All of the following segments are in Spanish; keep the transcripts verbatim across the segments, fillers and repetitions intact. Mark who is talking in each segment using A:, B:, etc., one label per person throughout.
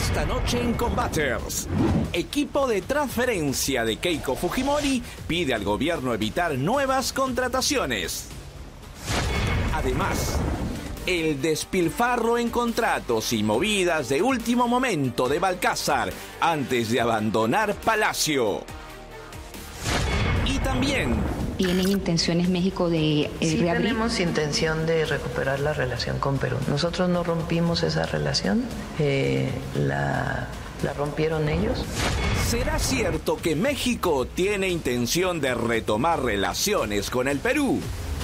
A: Esta noche en Combaters, equipo de transferencia de Keiko Fujimori pide al gobierno evitar nuevas contrataciones. Además, el despilfarro en contratos y movidas de último momento de Balcázar antes de abandonar Palacio. Y también...
B: ¿Tienen intenciones México de eh,
C: sí,
B: reabrir?
C: Tenemos intención de recuperar la relación con Perú. Nosotros no rompimos esa relación, eh, la, la rompieron ellos.
A: ¿Será cierto que México tiene intención de retomar relaciones con el Perú?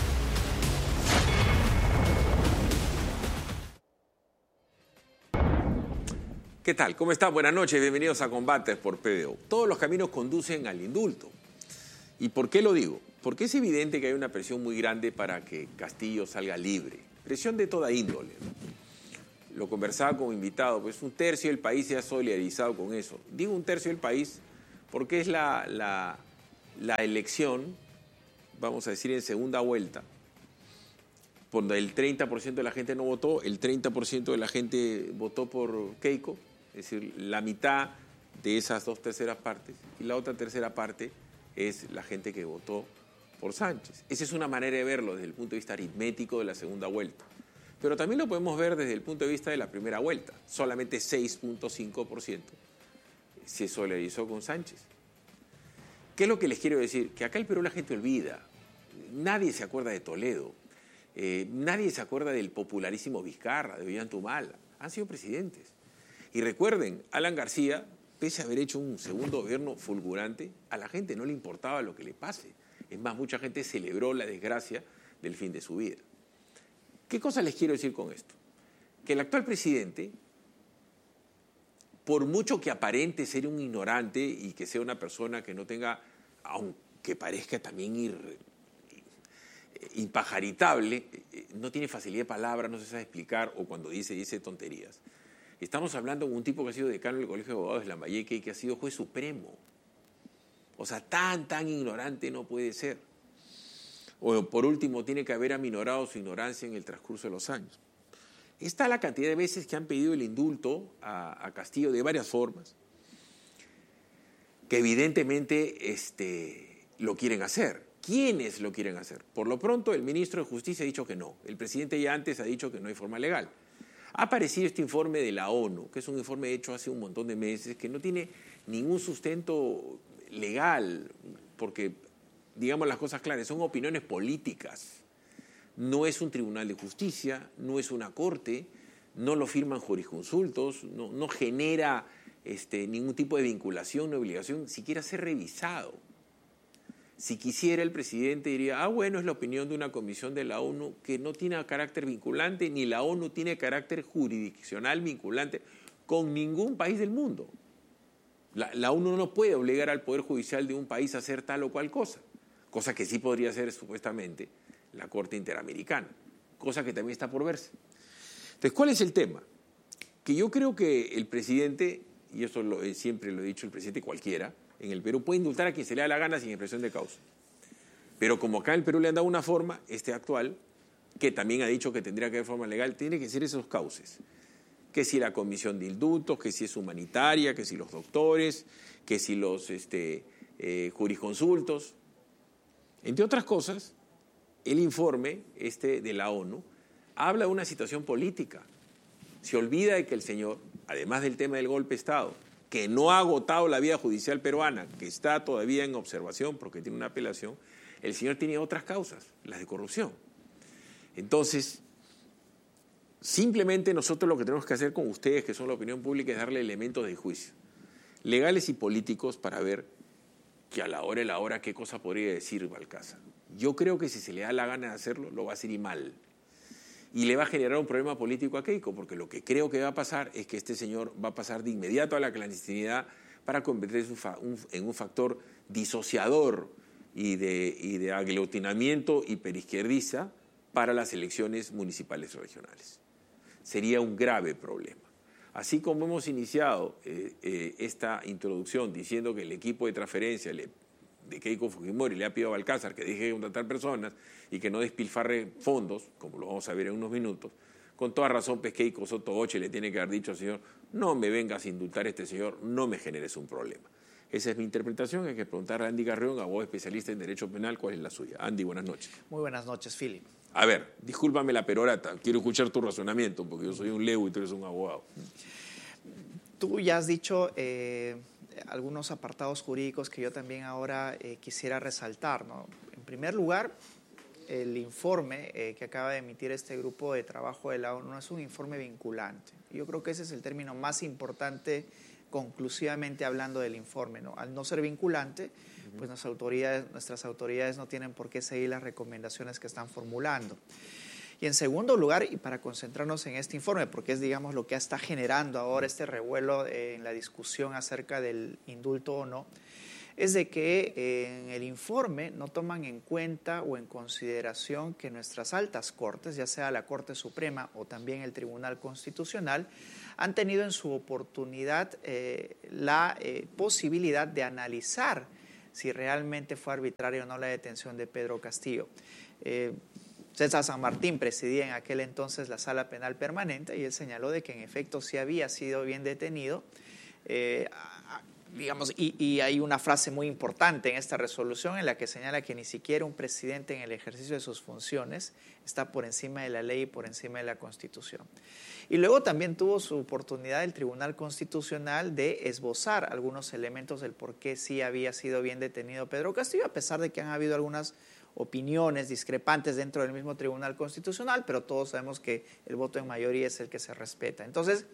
D: ¿Qué tal? ¿Cómo están? Buenas noches, bienvenidos a Combates por P B O. Todos los caminos conducen al indulto. ¿Y por qué lo digo? Porque es evidente que hay una presión muy grande para que Castillo salga libre. Presión de toda índole. Lo conversaba con un invitado, pues un tercio del país se ha solidarizado con eso. Digo un tercio del país porque es la, la, la elección, vamos a decir, en segunda vuelta, donde el treinta por ciento de la gente no votó, el treinta por ciento de la gente votó por Keiko, es decir, la mitad de esas dos terceras partes, y la otra tercera parte es la gente que votó por Sánchez. Esa es una manera de verlo desde el punto de vista aritmético de la segunda vuelta. Pero también lo podemos ver desde el punto de vista de la primera vuelta. Solamente seis punto cinco por ciento se solidarizó con Sánchez. ¿Qué es lo que les quiero decir? Que acá el Perú la gente olvida. Nadie se acuerda de Toledo. Eh, nadie se acuerda del popularísimo Vizcarra, de Ollanta-Humala. Han sido presidentes. Y recuerden, Alan García, pese a haber hecho un segundo gobierno fulgurante, a la gente no le importaba lo que le pase. Es más, mucha gente celebró la desgracia del fin de su vida. ¿Qué cosa les quiero decir con esto? Que el actual presidente, por mucho que aparente ser un ignorante y que sea una persona que no tenga, aunque parezca también ir, impajaritable, no tiene facilidad de palabra, no se sabe explicar, o cuando dice, dice tonterías. Estamos hablando de un tipo que ha sido decano del Colegio de Abogados de Lambayeque y que ha sido juez supremo. O sea, tan, tan ignorante no puede ser. O por último, tiene que haber aminorado su ignorancia en el transcurso de los años. Está la cantidad de veces que han pedido el indulto a, a Castillo de varias formas, que evidentemente este, lo quieren hacer. ¿Quiénes lo quieren hacer? Por lo pronto, el ministro de Justicia ha dicho que no. El presidente ya antes ha dicho que no hay forma legal. Ha aparecido este informe de la ONU, que es un informe hecho hace un montón de meses, que no tiene ningún sustento legal, porque, digamos las cosas claras, son opiniones políticas. No es un tribunal de justicia, no es una corte, no lo firman jurisconsultos, no, no genera este, ningún tipo de vinculación ni obligación, siquiera ser revisado. Si quisiera, el presidente diría, ah, bueno, es la opinión de una comisión de la ONU que no tiene carácter vinculante, ni la ONU tiene carácter jurisdiccional vinculante con ningún país del mundo. La, la ONU no puede obligar al Poder Judicial de un país a hacer tal o cual cosa, cosa que sí podría hacer supuestamente la Corte Interamericana, cosa que también está por verse. Entonces, ¿cuál es el tema? Que yo creo que el presidente, y esto lo, eh, siempre lo he dicho, el presidente cualquiera, en el Perú puede indultar a quien se le da la gana sin expresión de causa. Pero como acá en el Perú le han dado una forma, este actual, que también ha dicho que tendría que haber forma legal, tiene que ser esos cauces. Que si la comisión de indultos, que si es humanitaria, que si los doctores, que si los este, eh, jurisconsultos. Entre otras cosas, el informe este de la ONU habla de una situación política. Se olvida de que el señor, además del tema del golpe de Estado, que no ha agotado la vía judicial peruana, que está todavía en observación porque tiene una apelación, el señor tiene otras causas, las de corrupción. Entonces, simplemente nosotros lo que tenemos que hacer con ustedes, que son la opinión pública, es darle elementos de juicio, legales y políticos, para ver que a la hora y la hora qué cosa podría decir Balcázar. Yo creo que si se le da la gana de hacerlo, lo va a hacer y mal. Y le va a generar un problema político a Keiko, porque lo que creo que va a pasar es que este señor va a pasar de inmediato a la clandestinidad para convertirse en un factor disociador y de, y de aglutinamiento hiperizquierdiza para las elecciones municipales o regionales. Sería un grave problema. Así como hemos iniciado eh, eh, esta introducción diciendo que el equipo de transferencia le, de Keiko Fujimori le ha pedido a Balcázar que deje de contratar personas y que no despilfarre fondos, como lo vamos a ver en unos minutos, Con toda razón, Pesqueico Soto Oche le tiene que haber dicho al señor, no me vengas a indultar a este señor, no me generes un problema. Esa es mi interpretación. Hay que preguntar a Andy Carrión, abogado especialista en Derecho Penal, cuál es la suya. Andy, buenas noches.
E: Muy buenas noches, Philip.
D: A ver, discúlpame la perorata, quiero escuchar tu razonamiento, porque yo soy un lego y tú eres un abogado.
E: Tú ya has dicho eh, algunos apartados jurídicos que yo también ahora eh, quisiera resaltar, ¿no? En primer lugar, el informe eh, que acaba de emitir este grupo de trabajo de la ONU no es un informe vinculante. Yo creo que ese es el término más importante conclusivamente hablando del informe, ¿no? Al no ser vinculante, uh-huh. pues nuestras autoridades, nuestras autoridades no tienen por qué seguir las recomendaciones que están formulando. Y en segundo lugar, y para concentrarnos en este informe, porque es, digamos, lo que está generando ahora este revuelo en la discusión acerca del indulto o no, es de que en el informe no toman en cuenta o en consideración que nuestras altas cortes, ya sea la Corte Suprema o también el Tribunal Constitucional, han tenido en su oportunidad eh, la eh, posibilidad de analizar si realmente fue arbitraria o no la detención de Pedro Castillo. Eh, César San Martín presidía en aquel entonces la Sala Penal Permanente y él señaló de que en efecto sí había sido bien detenido. Eh, digamos, y, y hay una frase muy importante en esta resolución en la que señala que ni siquiera un presidente en el ejercicio de sus funciones está por encima de la ley y por encima de la Constitución. Y luego también tuvo su oportunidad el Tribunal Constitucional de esbozar algunos elementos del por qué sí había sido bien detenido Pedro Castillo, a pesar de que han habido algunas opiniones discrepantes dentro del mismo Tribunal Constitucional, pero todos sabemos que el voto en mayoría es el que se respeta. Entonces,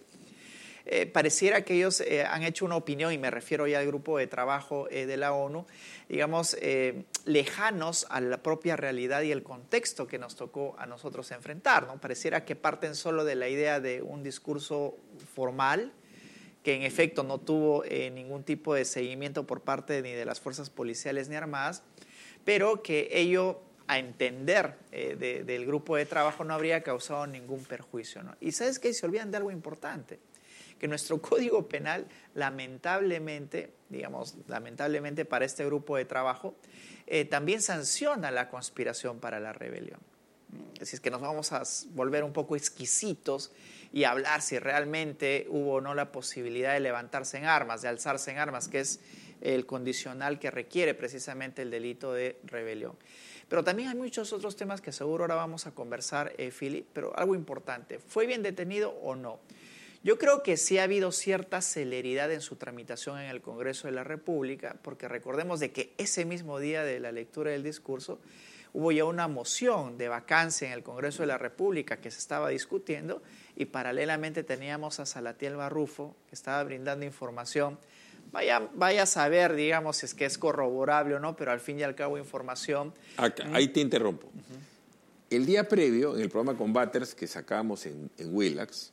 E: Eh, pareciera que ellos eh, han hecho una opinión, y me refiero ya al grupo de trabajo eh, de la ONU, digamos, eh, lejanos a la propia realidad y el contexto que nos tocó a nosotros enfrentar, ¿no? Pareciera que parten solo de la idea de un discurso formal, que en efecto no tuvo eh, ningún tipo de seguimiento por parte ni de las fuerzas policiales ni armadas, pero que ello, a entender eh, de, del grupo de trabajo, no habría causado ningún perjuicio, ¿no? Y ¿sabes qué? Se olvidan de algo importante, que nuestro Código Penal, lamentablemente, digamos, lamentablemente para este grupo de trabajo, eh, también sanciona la conspiración para la rebelión. Así es que nos vamos a volver un poco exquisitos y hablar si realmente hubo o no la posibilidad de levantarse en armas, de alzarse en armas, que es el condicional que requiere precisamente el delito de rebelión. Pero también hay muchos otros temas que seguro ahora vamos a conversar, eh, Philip, pero algo importante, ¿fue bien detenido o no? Yo creo que sí ha habido cierta celeridad en su tramitación en el Congreso de la República, porque recordemos de que ese mismo día de la lectura del discurso hubo ya una moción de vacancia en el Congreso de la República que se estaba discutiendo, y paralelamente teníamos a Salatiel Barrufo, que estaba brindando información. Vaya, vaya a saber, digamos, si es que es corroborable o no, pero al fin y al cabo información.
D: Acá, ahí te interrumpo. Uh-huh. El día previo, en el programa Combaters que sacamos en, en Willax,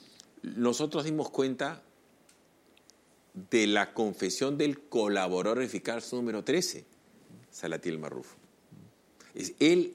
D: nosotros dimos cuenta de la confesión del colaborador eficaz número trece, Salatiel Marrufo. Es él,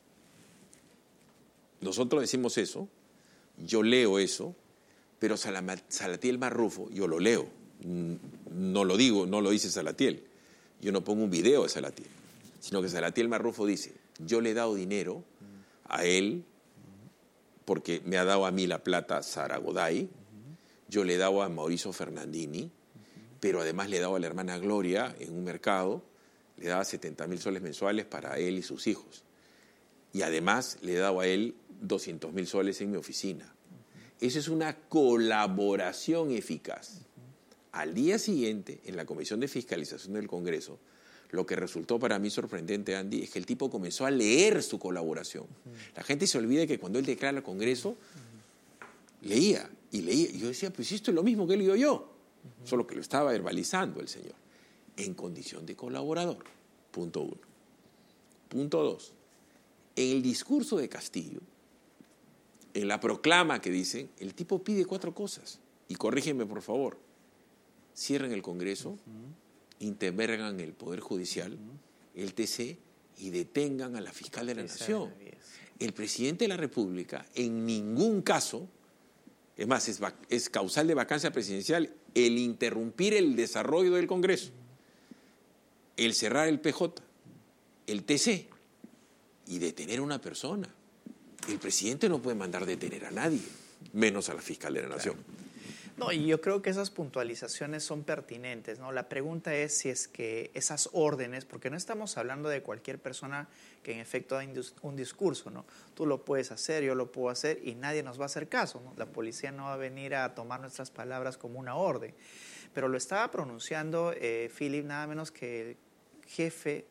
D: nosotros decimos eso, yo leo eso, pero Salatiel Marrufo, yo lo leo, no lo digo, no lo dice Salatiel, yo no pongo un video de Salatiel, sino que Salatiel Marrufo dice, yo le he dado dinero a él, porque me ha dado a mí la plata Sara Goday, yo le he dado a Mauricio Fernandini, pero además le he dado a la hermana Gloria en un mercado, le daba setenta mil soles mensuales para él y sus hijos. Y además le he dado a él doscientos mil soles en mi oficina. Eso es una colaboración eficaz. Al día siguiente, en la Comisión de Fiscalización del Congreso, lo que resultó para mí sorprendente, Andy, es que el tipo comenzó a leer su colaboración. Uh-huh. La gente se olvida que cuando él declara al Congreso, uh-huh. leía y leía. Y yo decía, pues esto es lo mismo que he leído yo, uh-huh. solo que lo estaba verbalizando el señor, en condición de colaborador. Punto uno. Punto dos. En el discurso de Castillo, en la proclama que dicen, el tipo pide cuatro cosas. Y corrígeme, por favor. Cierren el Congreso, uh-huh. intervengan el Poder Judicial, el T C, y detengan a la fiscal de la Nación. El presidente de la República, en ningún caso, es más, es, es causal de vacancia presidencial el interrumpir el desarrollo del Congreso, el cerrar el P J, el T C, y detener a una persona. el presidente no puede mandar detener a nadie, menos a la fiscal de la Nación.
E: Claro. No, y yo creo que esas puntualizaciones son pertinentes, ¿no? La pregunta es si es que esas órdenes, porque no estamos hablando de cualquier persona que en efecto da un discurso, ¿no? Tú lo puedes hacer, yo lo puedo hacer y nadie nos va a hacer caso, ¿no? La policía no va a venir a tomar nuestras palabras como una orden. Pero lo estaba pronunciando, eh, Philip, nada menos que el jefe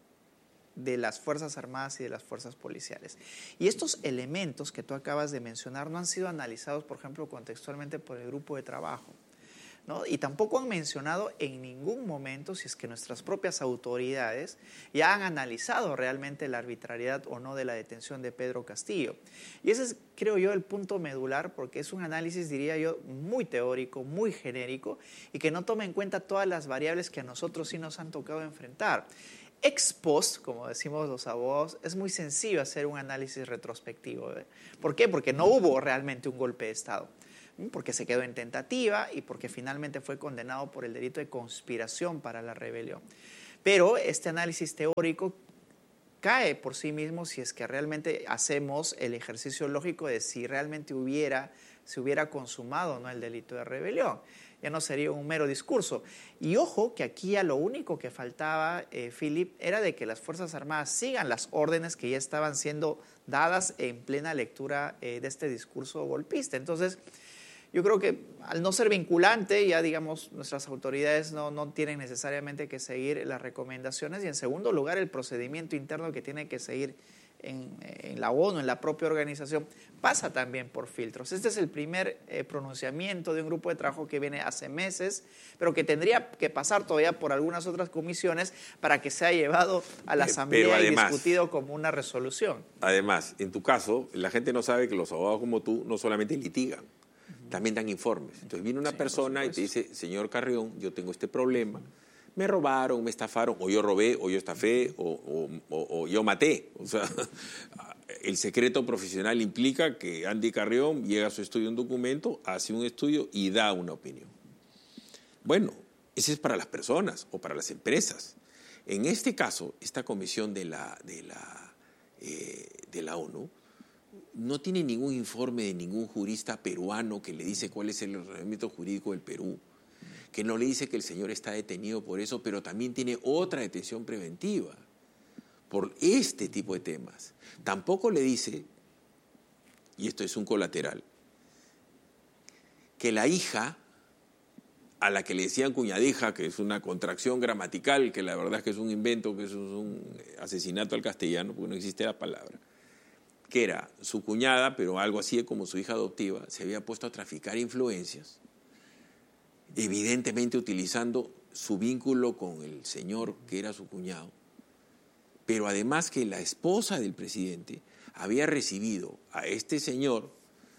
E: de las Fuerzas Armadas y de las Fuerzas Policiales. Y estos elementos que tú acabas de mencionar no han sido analizados, por ejemplo, contextualmente por el grupo de trabajo, ¿no? Y tampoco han mencionado en ningún momento si es que nuestras propias autoridades ya han analizado realmente la arbitrariedad o no de la detención de Pedro Castillo. Y ese es, creo yo, el punto medular, porque es un análisis, diría yo, muy teórico, muy genérico y que no toma en cuenta todas las variables que a nosotros sí nos han tocado enfrentar. Ex post, como decimos los abogados, es muy sencillo hacer un análisis retrospectivo. ¿eh? ¿Por qué? Porque no hubo realmente un golpe de Estado, porque se quedó en tentativa y porque finalmente fue condenado por el delito de conspiración para la rebelión. Pero este análisis teórico cae por sí mismo si es que realmente hacemos el ejercicio lógico de si realmente hubiera, se hubiera consumado o no el delito de rebelión. Ya no sería un mero discurso. Y ojo que aquí ya lo único que faltaba, eh, Philip, era de que las Fuerzas Armadas sigan las órdenes que ya estaban siendo dadas en plena lectura eh, de este discurso golpista. Entonces, yo creo que al no ser vinculante, ya digamos, nuestras autoridades no, no tienen necesariamente que seguir las recomendaciones. Y en segundo lugar, el procedimiento interno que tiene que seguir en, en la ONU, en la propia organización, pasa también por filtros. Este es el primer eh, pronunciamiento de un grupo de trabajo que viene hace meses, pero que tendría que pasar todavía por algunas otras comisiones para que sea llevado a la Asamblea además, y discutido como una resolución.
D: Además, en tu caso, la gente no sabe que los abogados como tú no solamente litigan, uh-huh. también dan informes. Entonces viene una sí, persona y te dice, señor Carrión, yo tengo este problema, me robaron, me estafaron, o yo robé, o yo estafé, o, o, o, o yo maté. O sea, el secreto profesional implica que Andy Carrión llega a su estudio un documento, hace un estudio y da una opinión. Bueno, ese es para las personas o para las empresas. En este caso, esta comisión de la, de la, eh, de la ONU no tiene ningún informe de ningún jurista peruano que le dice cuál es el ordenamiento jurídico del Perú, que no le dice que el señor está detenido por eso, pero también tiene otra detención preventiva por este tipo de temas. Tampoco le dice, y esto es un colateral, que la hija, a la que le decían cuñadija, que es una contracción gramatical, que la verdad es que es un invento, que es un asesinato al castellano, porque no existe la palabra, que era su cuñada, pero algo así como su hija adoptiva, se había puesto a traficar influencias, evidentemente utilizando su vínculo con el señor que era su cuñado, pero además que la esposa del presidente había recibido a este señor,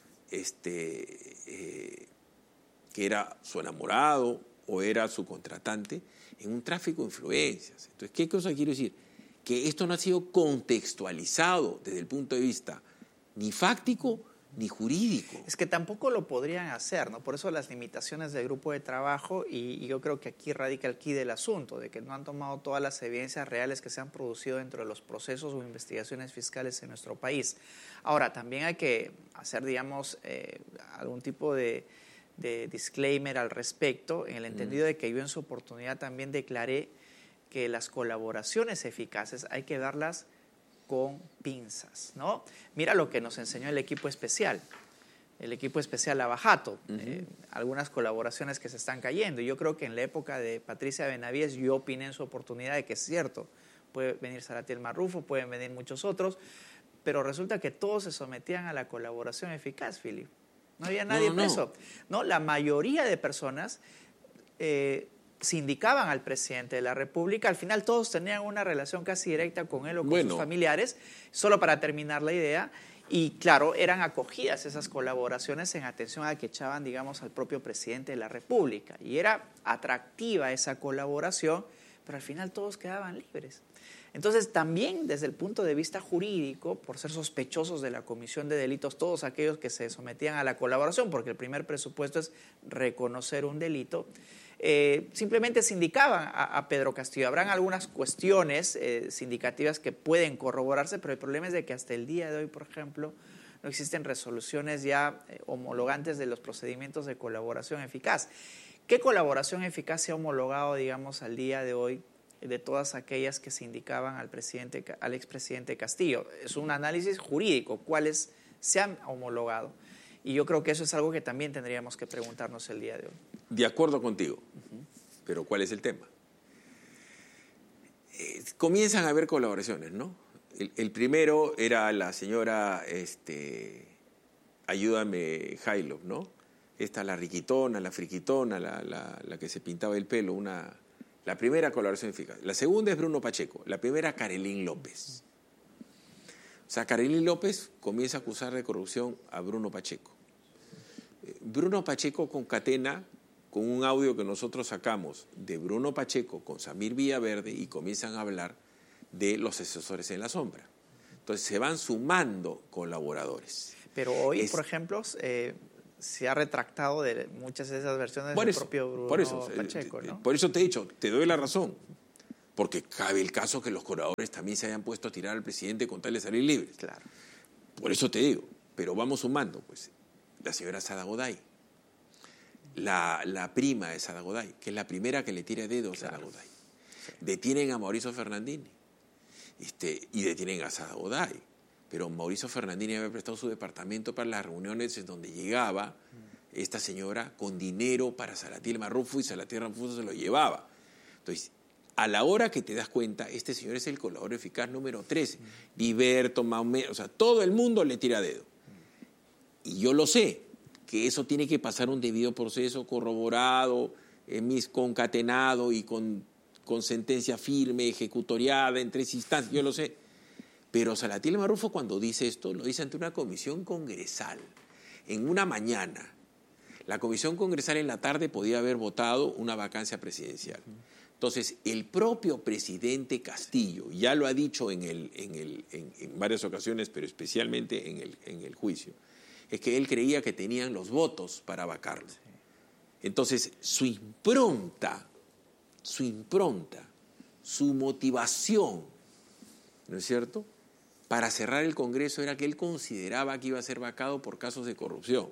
D: este, eh, que era su enamorado o era su contratante, en un tráfico de influencias. Entonces, ¿qué cosa quiero decir? Que esto no ha sido contextualizado desde el punto de vista ni fáctico ni jurídico.
E: Es que tampoco lo podrían hacer, ¿no? Por eso las limitaciones del grupo de trabajo, y, y yo creo que aquí radica el quid del asunto, de que no han tomado todas las evidencias reales que se han producido dentro de los procesos o investigaciones fiscales en nuestro país. Ahora, también hay que hacer, digamos, eh, algún tipo de, de disclaimer al respecto, en el entendido mm. de que yo en su oportunidad también declaré que las colaboraciones eficaces hay que darlas con pinzas, ¿no? Mira lo que nos enseñó el equipo especial, el equipo especial Lavajato, uh-huh. eh, algunas colaboraciones que se están cayendo. Y yo creo que en la época de Patricia Benavides yo opiné en su oportunidad de que es cierto, puede venir Saratiel Marrufo, pueden venir muchos otros, pero resulta que todos se sometían a la colaboración eficaz, Philip. No había nadie no, no, preso. No. no, la mayoría de personas eh, se indicaban al presidente de la República, al final todos tenían una relación casi directa con él o con bueno. sus familiares, solo para terminar la idea, y claro, eran acogidas esas colaboraciones en atención a que echaban, digamos, al propio presidente de la República, y era atractiva esa colaboración, pero al final todos quedaban libres. Entonces, también desde el punto de vista jurídico, por ser sospechosos de la comisión de delitos, todos aquellos que se sometían a la colaboración, porque el primer presupuesto es reconocer un delito, eh, simplemente sindicaban a, a Pedro Castillo. Habrán algunas cuestiones eh, sindicativas que pueden corroborarse, pero el problema es de que hasta el día de hoy, por ejemplo, no existen resoluciones ya eh, homologantes de los procedimientos de colaboración eficaz. ¿Qué colaboración eficaz se ha homologado, digamos, al día de hoy de todas aquellas que se indicaban al presidente, al expresidente Castillo? Es un análisis jurídico, cuáles se han homologado. Y yo creo que eso es algo que también tendríamos que preguntarnos el día de hoy.
D: De acuerdo contigo, uh-huh. Pero ¿cuál es el tema? Eh, comienzan a haber colaboraciones, ¿no? El, el primero era la señora, este, ayúdame, Jailov, ¿no? Esta, la riquitona, la friquitona, la, la, la que se pintaba el pelo, una, la primera colaboración eficaz. La segunda es Bruno Pacheco, la primera Karelyn López. O sea, Karelyn López comienza a acusar de corrupción a Bruno Pacheco. Bruno Pacheco concatena con un audio que nosotros sacamos de Bruno Pacheco con Samir Villaverde y comienzan a hablar de los asesores en la sombra. Entonces se van sumando colaboradores.
E: Pero hoy,
D: es,
E: por ejemplo, eh, se ha retractado de muchas de esas versiones del
D: eso,
E: propio Bruno
D: por eso,
E: Pacheco, ¿no?
D: Por eso te he dicho, te doy la razón. Porque cabe el caso que los colaboradores también se hayan puesto a tirar al presidente con tal de salir libres.
E: Claro.
D: Por eso te digo, pero vamos sumando, pues, la señora Sada Goday, la, la prima de Sada Goday, que es la primera que le tira dedo a Sada
E: Claro.
D: Goday. Sí. Detienen a Mauricio Fernandini este, y detienen a Sada Goday. Pero Mauricio Fernandini había prestado su departamento para las reuniones en donde llegaba esta señora con dinero para Salatiel Marrufo y Salatiel Marrufo se lo llevaba. Entonces, a la hora que te das cuenta, este señor es el colaborador eficaz número trece. Viverto, Maumé, o sea, todo el mundo le tira dedo. Y yo lo sé, que eso tiene que pasar un debido proceso corroborado, emis, concatenado y con, con sentencia firme, ejecutoriada en tres instancias, yo lo sé. Pero Salatiel Marrufo cuando dice esto, lo dice ante una comisión congresal, en una mañana. La comisión congresal en la tarde podía haber votado una vacancia presidencial. Entonces, el propio presidente Castillo ya lo ha dicho en, el, en, el, en, en varias ocasiones, pero especialmente en el, en el juicio, es que él creía que tenían los votos para vacarlo. Entonces, su impronta, su impronta, su motivación, ¿no es cierto?, para cerrar el Congreso era que él consideraba que iba a ser vacado por casos de corrupción.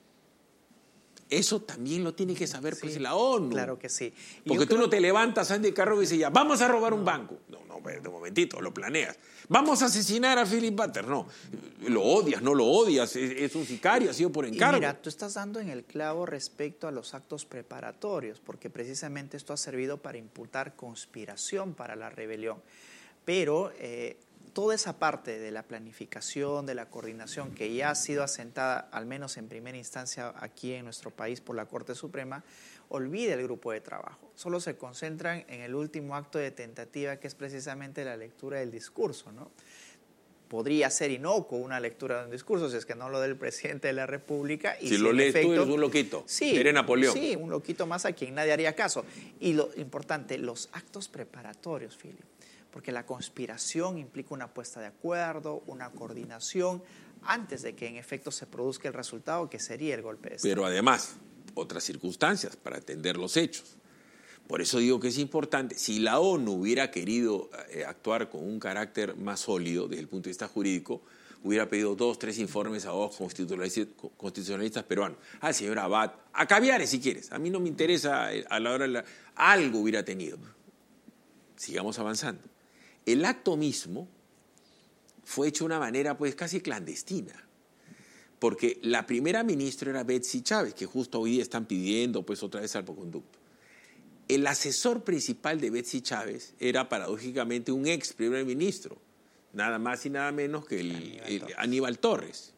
D: Eso también lo tiene que saber pues sí, la ONU.
E: Claro que sí.
D: Y Porque tú
E: creo...
D: no te levantas Andy Carro y dices ya, vamos a robar no. un banco. No, no, de momentito, lo planeas. Vamos a asesinar a Philip Butter. No, lo odias, no lo odias, es, es un sicario, ha sido por encargo.
E: Y mira, tú estás dando en el clavo respecto a los actos preparatorios, porque precisamente esto ha servido para imputar conspiración para la rebelión. Pero... Eh, toda esa parte de la planificación, de la coordinación que ya ha sido asentada, al menos en primera instancia aquí en nuestro país por la Corte Suprema, olvida el grupo de trabajo. Solo se concentran en el último acto de tentativa, que es precisamente la lectura del discurso, ¿no? Podría ser inocuo una lectura de un discurso, si es que no lo del presidente de la República. Y
D: si,
E: si
D: lo lees
E: efecto,
D: tú, eres un loquito.
E: Sí,
D: eres Napoleón.
E: Sí, un loquito más a quien nadie haría caso. Y lo importante, los actos preparatorios, Philip. Porque la conspiración implica una puesta de acuerdo, una coordinación, antes de que en efecto se produzca el resultado que sería el golpe de Estado.
D: Pero además, otras circunstancias para atender los hechos. Por eso digo que es importante, si la ONU hubiera querido eh, actuar con un carácter más sólido desde el punto de vista jurídico, hubiera pedido dos, tres informes a dos constitucionalistas, constitucionalistas peruanos, al señor Abad, a Caviares si quieres, a mí no me interesa a la hora de la... algo hubiera tenido. Sigamos avanzando. El acto mismo fue hecho de una manera pues casi clandestina, porque la primera ministra era Betsy Chávez, que justo hoy día están pidiendo pues otra vez salvoconducto. El asesor principal de Betsy Chávez era paradójicamente un ex primer ministro, nada más y nada menos que el Aníbal, el, Torres. Aníbal Torres.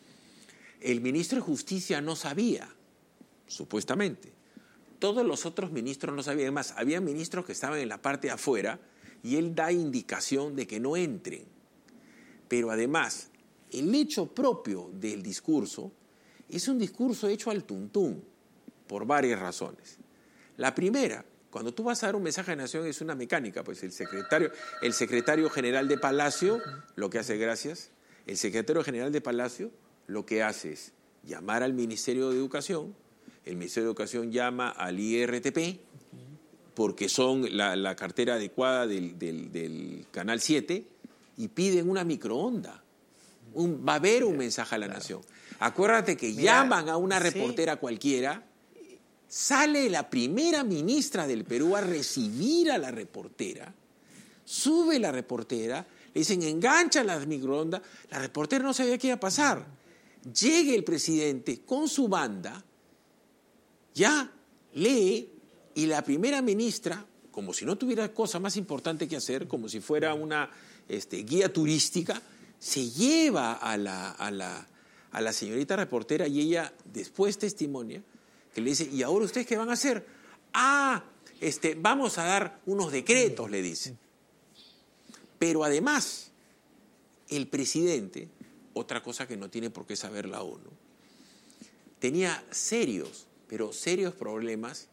D: El ministro de Justicia no sabía, supuestamente. Todos los otros ministros no sabían. Además, había ministros que estaban en la parte de afuera y él da indicación de que no entren. Pero además, el hecho propio del discurso es un discurso hecho al tuntún, por varias razones. La primera, cuando tú vas a dar un mensaje de nación es una mecánica, pues el secretario, el secretario general de Palacio, lo que hace, gracias, el secretario general de Palacio lo que hace es llamar al Ministerio de Educación, el Ministerio de Educación llama al I R T P porque son la, la cartera adecuada del, del, del Canal siete y piden una microonda. Un, va a haber un mensaje a la claro. nación. Acuérdate que Mira, llaman a una reportera sí. cualquiera, sale la primera ministra del Perú a recibir a la reportera, sube la reportera, le dicen engancha las microondas, la reportera no sabía qué iba a pasar. Llega el presidente con su banda, ya lee, y la primera ministra, como si no tuviera cosa más importante que hacer, como si fuera una este, guía turística, se lleva a la, a, la, a la señorita reportera y ella después testimonia que le dice, ¿y ahora ustedes qué van a hacer? Ah, este, vamos a dar unos decretos, le dice. Pero además, el presidente, otra cosa que no tiene por qué saber la ONU, tenía serios, pero serios problemas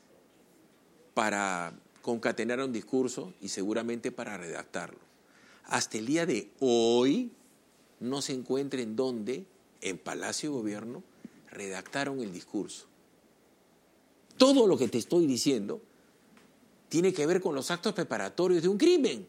D: para concatenar un discurso y seguramente para redactarlo. Hasta el día de hoy no se encuentra en dónde, en Palacio de Gobierno, redactaron el discurso. Todo lo que te estoy diciendo tiene que ver con los actos preparatorios de un crimen.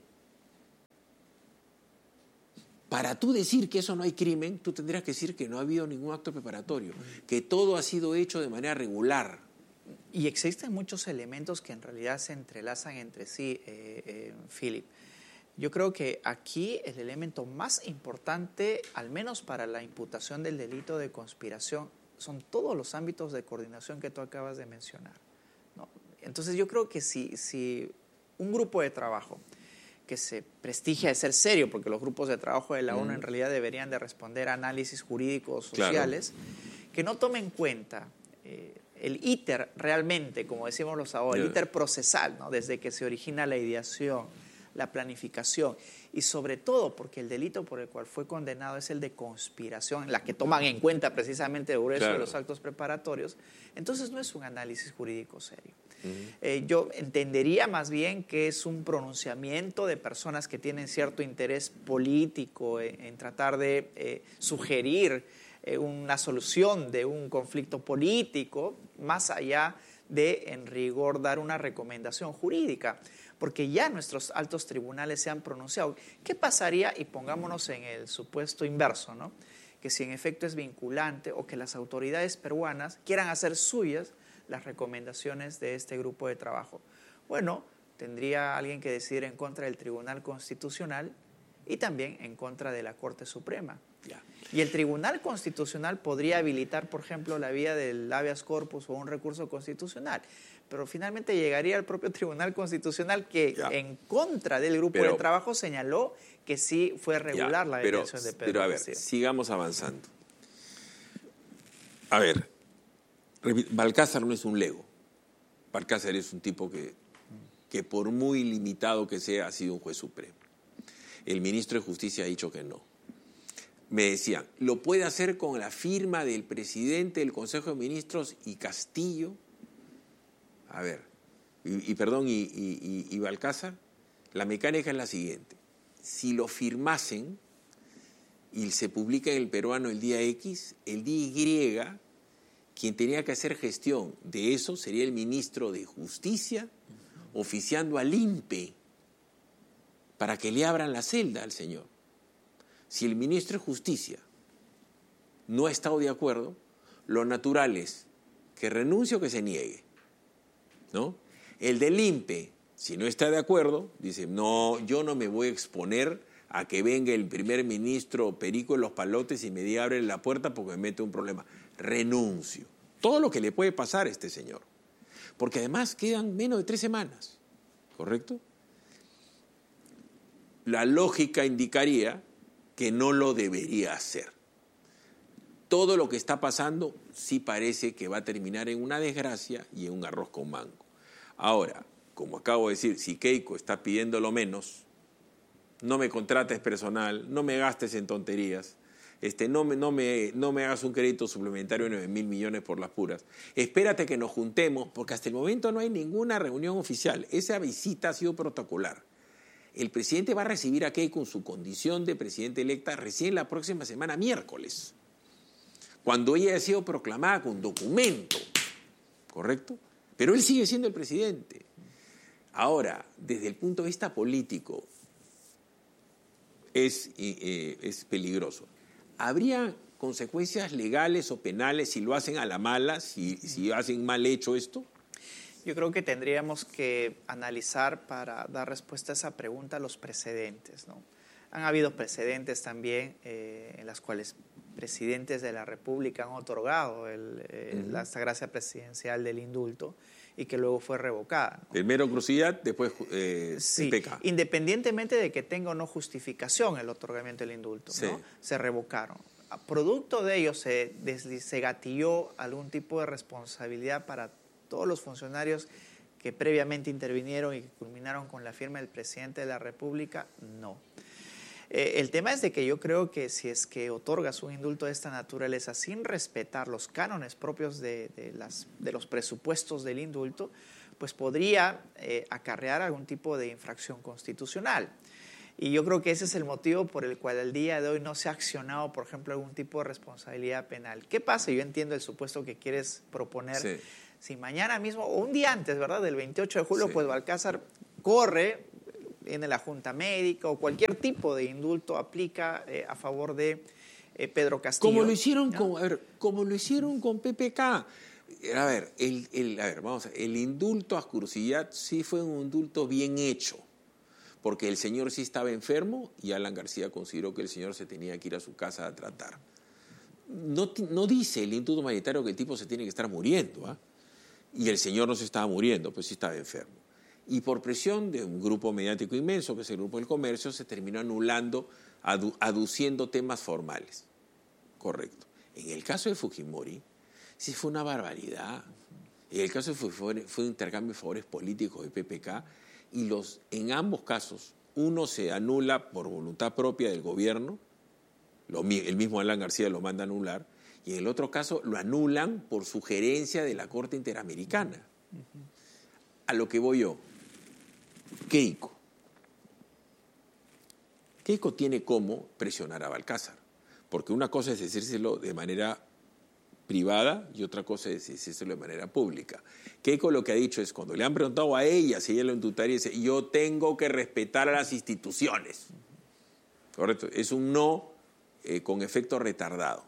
D: Para tú decir que eso no hay crimen, tú tendrías que decir que no ha habido ningún acto preparatorio, que todo ha sido hecho de manera regular.
E: Y existen muchos elementos que en realidad se entrelazan entre sí, eh, eh, Philip. Yo creo que aquí el elemento más importante, al menos para la imputación del delito de conspiración, son todos los ámbitos de coordinación que tú acabas de mencionar, ¿no? Entonces yo creo que si, si un grupo de trabajo que se prestigia de ser serio, porque los grupos de trabajo de la ONU mm. en realidad deberían de responder a análisis jurídicos sociales, claro. que no tomen en cuenta eh, el íter realmente, como decimos los ahora, yeah. el íter procesal, ¿no? Desde que se origina la ideación, la planificación y sobre todo porque el delito por el cual fue condenado es el de conspiración, la que toman en cuenta precisamente el grueso claro. de los actos preparatorios, entonces no es un análisis jurídico serio. Uh-huh. Eh, yo entendería más bien que es un pronunciamiento de personas que tienen cierto interés político en, en tratar de eh, sugerir eh, una solución de un conflicto político, más allá de, en rigor, dar una recomendación jurídica. Porque ya nuestros altos tribunales se han pronunciado. ¿Qué pasaría? Y pongámonos en el supuesto inverso, ¿no? Que si en efecto es vinculante o que las autoridades peruanas quieran hacer suyas las recomendaciones de este grupo de trabajo. Bueno, tendría alguien que decidir en contra del Tribunal Constitucional y también en contra de la Corte Suprema. Ya. Y el Tribunal Constitucional podría habilitar, por ejemplo, la vía del habeas corpus o un recurso constitucional. Pero finalmente llegaría al propio Tribunal Constitucional que ya. en contra del grupo pero, de trabajo señaló que sí fue regular ya, la detención de Pedro
D: Pero a ver,
E: Castillo.
D: Sigamos avanzando. A ver, Balcázar no es un lego. Balcázar es un tipo que, que por muy limitado que sea, ha sido un juez supremo. El ministro de Justicia ha dicho que no. Me decían, ¿lo puede hacer con la firma del presidente del Consejo de Ministros y Castillo? A ver, y, y perdón, y, y, y Balcázar, la mecánica es la siguiente. Si lo firmasen y se publica en el peruano el día X, el día Y, quien tenía que hacer gestión de eso sería el ministro de Justicia, oficiando al I N P E para que le abran la celda al señor. Si el ministro de Justicia no ha estado de acuerdo, lo natural es que renuncie o que se niegue, ¿no? El del I N P E, si no está de acuerdo, dice, no, yo no me voy a exponer a que venga el primer ministro Perico en los Palotes y me diga abre la puerta porque me mete un problema. Renuncio. Todo lo que le puede pasar a este señor. Porque además quedan menos de tres semanas, ¿correcto? La lógica indicaría que no lo debería hacer. Todo lo que está pasando sí parece que va a terminar en una desgracia y en un arroz con mango. Ahora, como acabo de decir, si Keiko está pidiendo lo menos, no me contrates personal, no me gastes en tonterías, este, no, me, no, me, no me hagas un crédito suplementario de nueve mil millones por las puras. Espérate que nos juntemos, porque hasta el momento no hay ninguna reunión oficial. Esa visita ha sido protocolar. El presidente va a recibir a Keiko en su condición de presidente electa recién la próxima semana, miércoles, cuando ella ha sido proclamada con documento. ¿correcto? Pero él sigue siendo el presidente. Ahora, desde el punto de vista político, es, eh, es peligroso. ¿Habría consecuencias legales o penales si lo hacen a la mala, si, si hacen mal hecho esto?
E: Yo creo que tendríamos que analizar para dar respuesta a esa pregunta los precedentes, ¿no? Han habido precedentes también eh, en las cuales presidentes de la República han otorgado el, eh, uh-huh. la, esta gracia presidencial del indulto y que luego fue revocada, ¿no?
D: Primero Cruciat, después eh,
E: sí,
D: P K.
E: Independientemente de que tenga o no justificación el otorgamiento del indulto, sí. ¿no? Se revocaron. Producto de ello se, se gatilló algún tipo de responsabilidad para todos los funcionarios que previamente intervinieron y que culminaron con la firma del presidente de la República, no. Eh, el tema es de que yo creo que si es que otorgas un indulto de esta naturaleza sin respetar los cánones propios de, de, las, de los presupuestos del indulto, pues podría eh, acarrear algún tipo de infracción constitucional. Y yo creo que ese es el motivo por el cual al día de hoy no se ha accionado, por ejemplo, algún tipo de responsabilidad penal. ¿Qué pasa? Yo entiendo el supuesto que quieres proponer. Sí. Si mañana mismo, o un día antes, ¿verdad?, del veintiocho de julio, sí. pues Balcázar corre en la Junta Médica o cualquier tipo de indulto aplica eh, a favor de eh, Pedro Castillo.
D: Como lo hicieron, ¿no? con, a ver, como lo hicieron con P P K. A ver, el, el, a ver, vamos a ver, el indulto a Cruciat sí fue un indulto bien hecho, porque el señor sí estaba enfermo y Alan García consideró que el señor se tenía que ir a su casa a tratar. No, no dice el indulto humanitario que el tipo se tiene que estar muriendo, ¿ah? Y el señor no se estaba muriendo, pues sí estaba enfermo. Y por presión de un grupo mediático inmenso, que es el Grupo del Comercio, se terminó anulando, adu- aduciendo temas formales. Correcto. En el caso de Fujimori, sí fue una barbaridad. En el caso de Fujimori fue un intercambio de favores políticos de P P K, y los, en ambos casos, uno se anula por voluntad propia del gobierno, lo, el mismo Alan García lo manda a anular, y en el otro caso lo anulan por sugerencia de la Corte Interamericana. Uh-huh. A lo que voy yo, Keiko. Keiko tiene cómo presionar a Balcázar, porque una cosa es decírselo de manera privada y otra cosa es decírselo de manera pública. Keiko lo que ha dicho es, cuando le han preguntado a ella si ella lo indultaría, dice, yo tengo que respetar a las instituciones. Correcto, es un no eh, con efecto retardado.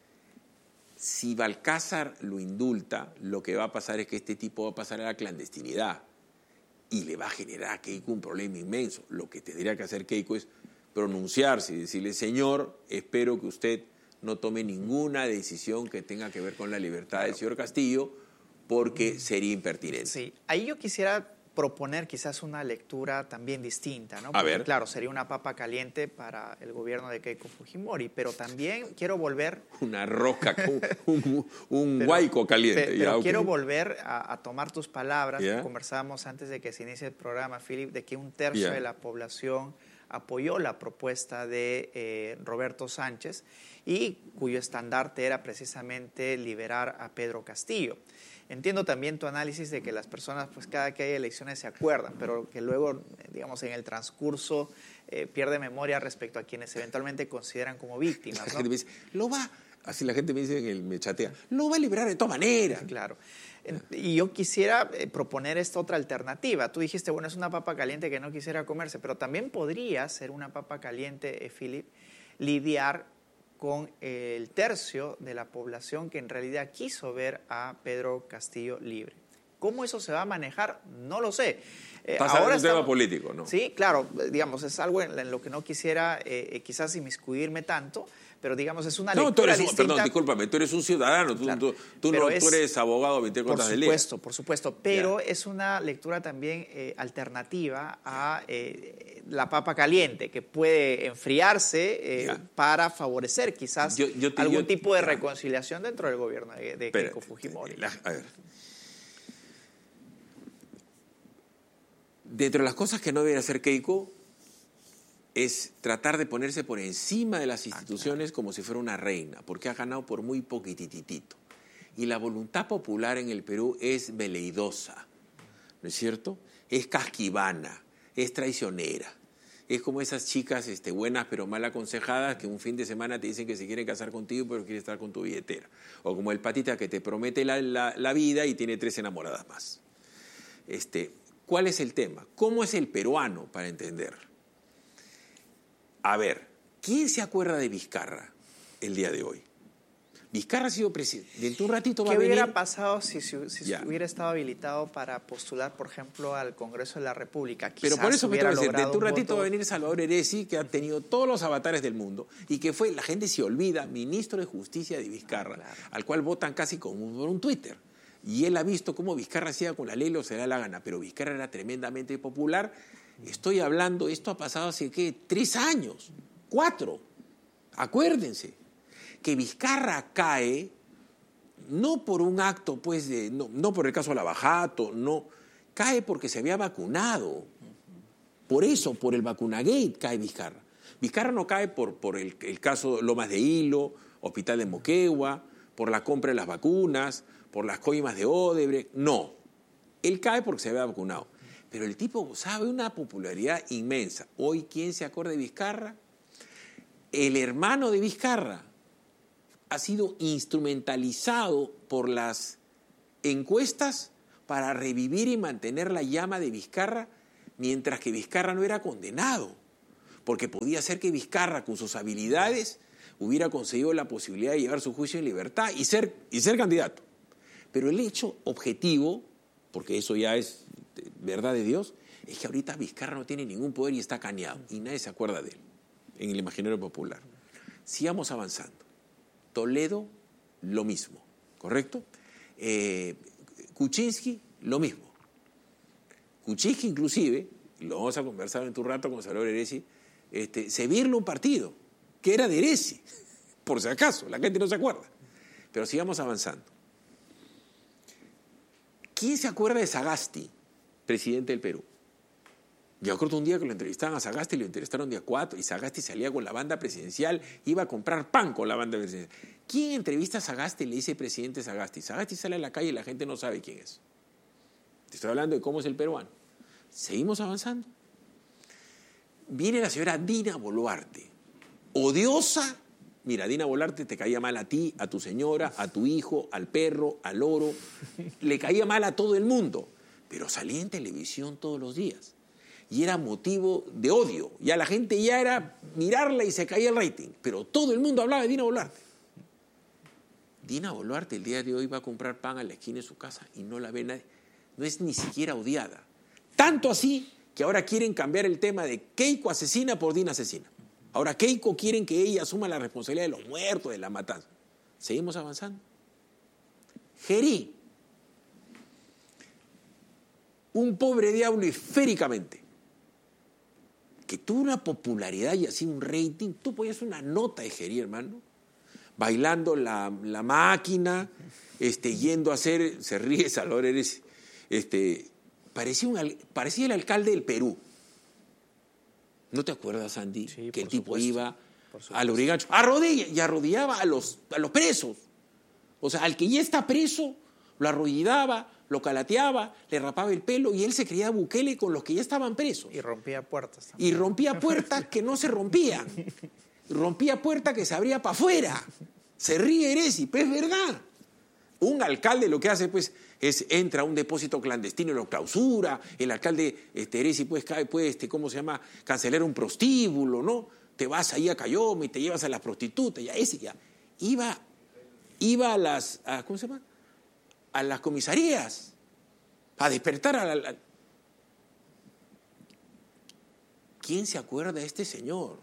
D: Si Balcázar lo indulta, lo que va a pasar es que este tipo va a pasar a la clandestinidad y le va a generar a Keiko un problema inmenso. Lo que tendría que hacer Keiko es pronunciarse y decirle, señor, espero que usted no tome ninguna decisión que tenga que ver con la libertad del señor Castillo, porque sería impertinente.
E: Sí, ahí yo quisiera proponer quizás una lectura también distinta, ¿no?
D: A
E: Porque,
D: ver.
E: claro, sería una papa caliente para el gobierno de Keiko Fujimori, pero también quiero volver...
D: Una roca, un, un, un pero, huaico caliente.
E: Pero,
D: ya,
E: pero
D: okay.
E: quiero volver a, a tomar tus palabras,
D: yeah.
E: que conversábamos antes de que se inicie el programa, Philip, de que un tercio
D: yeah.
E: de la población apoyó la propuesta de eh, Roberto Sánchez y cuyo estandarte era precisamente liberar a Pedro Castillo. Entiendo también tu análisis de que las personas, pues cada que hay elecciones se acuerdan, pero que luego, digamos, en el transcurso eh, pierde memoria respecto a quienes eventualmente consideran como víctimas, ¿no?
D: La gente me dice, lo va, así la gente me dice, en el, me chatea, lo va a liberar de todas maneras.
E: Claro. Y yo quisiera eh, proponer esta otra alternativa. Tú dijiste, bueno, es una papa caliente que no quisiera comerse, pero también podría ser una papa caliente, eh, Philip, lidiar con el tercio de la población que en realidad quiso ver a Pedro Castillo libre. ¿Cómo eso se va a manejar? No lo sé.
D: Eh, Pasa ahora un estamos, tema político, ¿no?
E: Sí, claro, digamos, es algo en, en lo que no quisiera eh, quizás inmiscuirme tanto, pero digamos, es una
D: no,
E: lectura
D: tú eres un,
E: distinta.
D: Perdón, discúlpame, tú eres un ciudadano, tú, claro, tú, tú, no, es, tú eres abogado veinticuatro horas del día.
E: Por supuesto, por supuesto, pero yeah. es una lectura también eh, alternativa a eh, la papa caliente, que puede enfriarse eh, yeah. para favorecer quizás yo, yo te, algún yo, tipo de yeah. reconciliación dentro del gobierno de, de Keiko Fujimori.
D: La, a ver. Dentro de las cosas que no debería hacer Keiko es tratar de ponerse por encima de las instituciones como si fuera una reina, porque ha ganado por muy poquititito. Y la voluntad popular en el Perú es veleidosa, ¿no es cierto? Es casquivana, es traicionera. es como esas chicas este, buenas pero mal aconsejadas que un fin de semana te dicen que se quieren casar contigo pero quieren estar con tu billetera. O como el patita que te promete la, la, la vida y tiene tres enamoradas más. Este, ¿cuál es el tema? ¿Cómo es el peruano para entender? A ver, ¿quién se acuerda de Vizcarra el día de hoy? Vizcarra ha sido presidente. Dentro de un ratito va a venir...
E: ¿Qué hubiera pasado si, si, si hubiera estado habilitado para postular, por ejemplo, al Congreso de la República? Quizás
D: Pero por eso me tengo que decir, dentro de un ratito
E: voto...
D: va a venir Salvador Heresi, que ha tenido todos los avatares del mundo y que fue, la gente se olvida, ministro de Justicia de Vizcarra, ah, claro. al cual votan casi como por un Twitter. Y él ha visto cómo Vizcarra hacía con la ley, lo se da la gana. Pero Vizcarra era tremendamente popular. Estoy hablando, esto ha pasado hace, ¿qué? Tres años, cuatro. Acuérdense que Vizcarra cae no por un acto, pues, de, no, no por el caso de Lavajato, no, cae porque se había vacunado. Por eso, por el vacunagate cae Vizcarra. Vizcarra no cae por, por el, el caso Lomas de Hilo, Hospital de Moquegua, por la compra de las vacunas, por las coimas de Odebrecht, no. Él cae porque se había vacunado. Pero el tipo sabe una popularidad inmensa. Hoy, ¿quién se acuerda de Vizcarra? El hermano de Vizcarra ha sido instrumentalizado por las encuestas para revivir y mantener la llama de Vizcarra, mientras que Vizcarra no era condenado, porque podía ser que Vizcarra, con sus habilidades, hubiera conseguido la posibilidad de llevar su juicio en libertad y ser, y ser candidato. Pero el hecho objetivo, porque eso ya es verdad de Dios, es que ahorita Vizcarra no tiene ningún poder y está cañado, y nadie se acuerda de él en el imaginario popular. Sigamos avanzando. Toledo, lo mismo, ¿correcto? Eh, Kuczynski, lo mismo. Kuczynski, inclusive, lo vamos a conversar en tu rato con Salvador Heresi, este, se virló un partido que era de Heresi, por si acaso, la gente no se acuerda. Pero sigamos avanzando. ¿Quién se acuerda de Sagasti, presidente del Perú? Yo acuerdo un día que lo entrevistaban a Sagasti, lo entrevistaron día cuatro, y Sagasti salía con la banda presidencial, iba a comprar pan con la banda presidencial. ¿Quién entrevista a Sagasti y le dice presidente Sagasti? Sagasti sale a la calle y la gente no sabe quién es. Te estoy hablando de cómo es el peruano. Seguimos avanzando. Viene la señora Dina Boluarte, odiosa. Mira, Dina Boluarte te caía mal a ti, a tu señora, a tu hijo, al perro, al loro. Le caía mal a todo el mundo, pero salía en televisión todos los días. Y era motivo de odio. Ya la gente ya era mirarla y se caía el rating. Pero todo el mundo hablaba de Dina Boluarte. Dina Boluarte el día de hoy va a comprar pan a la esquina de su casa y no la ve nadie. No es ni siquiera odiada. Tanto así que ahora quieren cambiar el tema de Keiko asesina por Dina asesina. Ahora Keiko quieren que ella asuma la responsabilidad de los muertos, de la matanza. Seguimos avanzando. Gerí. Un pobre diablo esféricamente, que tuvo una popularidad y así un rating. Tú ponías una nota de Gerí, hermano, bailando la, la máquina, este, yendo a hacer, se ríe Salvador Heresi, este, parecía, un, parecía el alcalde del Perú. ¿No te acuerdas, Andy? Sí, que el tipo supuesto, iba al Urigancho, arrodilla, y arrodillaba a los, a los presos. O sea, al que ya está preso, lo arrodillaba, lo calateaba, le rapaba el pelo y él se creía Bukele con los que ya estaban presos.
E: Y rompía puertas también.
D: Y rompía puertas que no se rompían. Rompía puertas que se abría para afuera. Se ríe Heresi, pues es verdad. Un alcalde lo que hace, pues, es entra a un depósito clandestino y lo clausura. El alcalde este, Heresi, pues, cae, pues, este, ¿cómo se llama? Cancelar un prostíbulo, ¿no? Te vas ahí a Cayoma y te llevas a las prostitutas. Ya, ese ya. Iba, iba a las, a, ¿cómo se llama? A las comisarías, a despertar a la, la... ¿Quién se acuerda de este señor?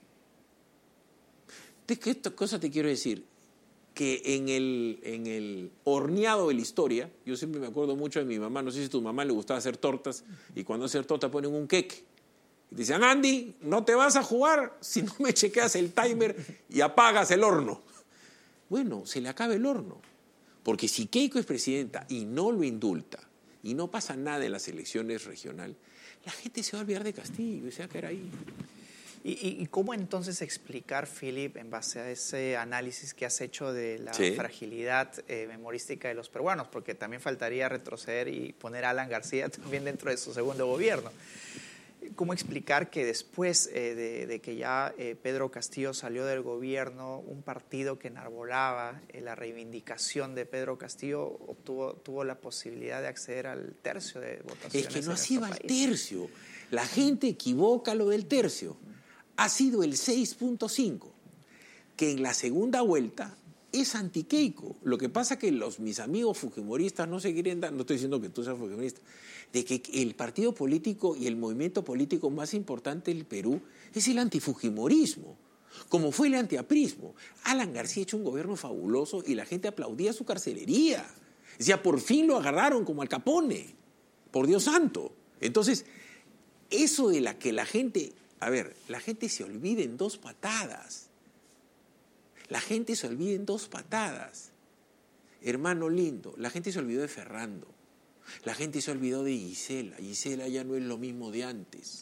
D: ¿De qué cosa te quiero decir? Que en el, en el horneado de la historia, yo siempre me acuerdo mucho de mi mamá, no sé si a tu mamá le gustaba hacer tortas, y cuando hacer torta ponen un queque. Y te decían, Andy, no te vas a jugar si no me chequeas el timer y apagas el horno. Bueno, se le acaba el horno. Porque si Keiko es presidenta y no lo indulta y no pasa nada en las elecciones regionales, la gente se va a olvidar de Castillo y se va a quedar ahí.
E: ¿Y, y, y cómo entonces explicar, Philip, en base a ese análisis que has hecho de la sí. fragilidad eh, memorística de los peruanos? Porque también faltaría retroceder y poner a Alan García también dentro de su segundo gobierno. cómo explicar que después eh, de, de que ya eh, Pedro Castillo salió del gobierno, un partido que enarbolaba eh, la reivindicación de Pedro Castillo obtuvo tuvo la posibilidad de acceder al tercio de votaciones?
D: Es que no
E: en
D: así va
E: nuestro
D: el
E: país.
D: tercio. La gente equivoca lo del tercio. Ha sido el seis punto cinco, que en la segunda vuelta es anti-Keiko. Lo que pasa que los, mis amigos fujimoristas no se quieren dar, no estoy diciendo que tú seas fujimorista, de que el partido político y el movimiento político más importante del Perú es el antifujimorismo, como fue el antiaprismo. Alan García ha hecho un gobierno fabuloso y la gente aplaudía su carcelería. Decía, por fin lo agarraron como Al Capone, por Dios santo. Entonces, eso de la que la gente, a ver, la gente se olvida en dos patadas. La gente se olvida en dos patadas. Hermano lindo, la gente se olvidó de Ferrando. La gente se olvidó de Gisela. Gisela ya no es lo mismo de antes.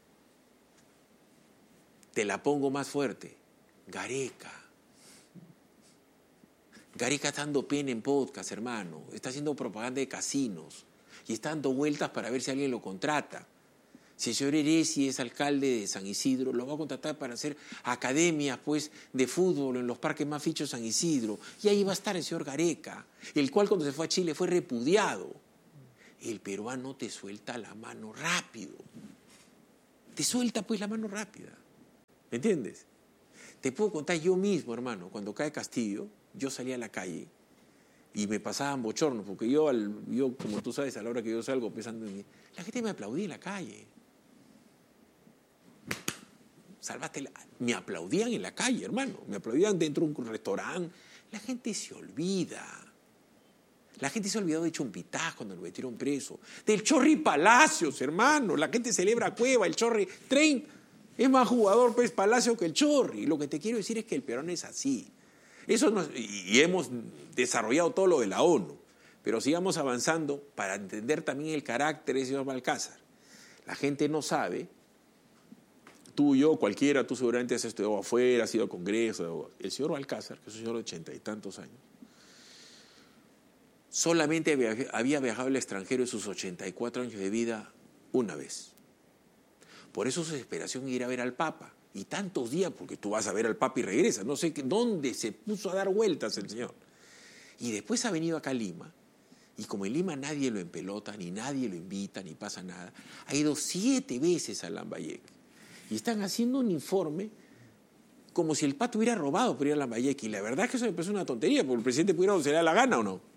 D: Te la pongo más fuerte. Gareca. Gareca está dando pena en podcast, hermano. Está haciendo propaganda de casinos. Y está dando vueltas para ver si alguien lo contrata. Si el señor Heresi es alcalde de San Isidro, lo va a contratar para hacer academias pues, de fútbol en los parques más fichos de San Isidro. Y ahí va a estar el señor Gareca, el cual cuando se fue a Chile fue repudiado. El peruano te suelta la mano rápido. Te suelta pues la mano rápida. ¿Me entiendes? Te puedo contar yo mismo, hermano, cuando cae Castillo, yo salía a la calle y me pasaban bochornos, porque yo, al, yo como tú sabes, a la hora que yo salgo pensando en mí, la gente me aplaudía en la calle. Salvaste la... Me aplaudían en la calle, hermano. Me aplaudían dentro de un restaurante. La gente se olvida. La gente se ha olvidado de Chumpitaz cuando lo metieron preso. Del Chorri Palacios, hermano. La gente celebra Cueva, el Chorri. treinta. Es más jugador, pues, Palacio que el Chorri. Lo que te quiero decir es que el peruano es así. Eso nos... Y hemos desarrollado todo lo de la ONU. Pero sigamos avanzando para entender también el carácter de ese señor Balcázar. La gente no sabe... Tú, yo, cualquiera, tú seguramente has estudiado afuera, has ido a congreso. El señor Balcázar, que es un señor de ochenta y tantos años, solamente había viajado al extranjero en sus ochenta y cuatro años de vida una vez. Por eso su desesperación es ir a ver al Papa. Y tantos días, porque tú vas a ver al Papa y regresas. No sé dónde se puso a dar vueltas el señor. Y después ha venido acá a Lima. Y como en Lima nadie lo empelota, ni nadie lo invita, ni pasa nada, ha ido siete veces a Lambayeque. Y están haciendo un informe como si el pato hubiera robado por ir a Lambayeque. Y la verdad es que eso me parece una tontería, porque el presidente pudiera donde se le da la gana o no.